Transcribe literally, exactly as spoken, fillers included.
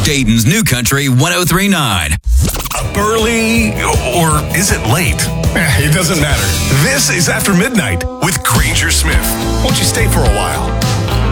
Dayton's New Country one oh three point nine. Up early, or is it late? Eh, it doesn't matter. This is After Midnight with Granger Smith. Won't you stay for a while?